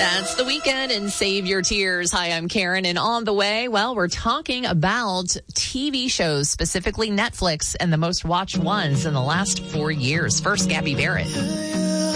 That's the weekend and save your tears. Hi, I'm Karen, and on the way, well, we're talking about TV shows, specifically Netflix, and the most watched ones in the last 4 years. First, Gabby Barrett.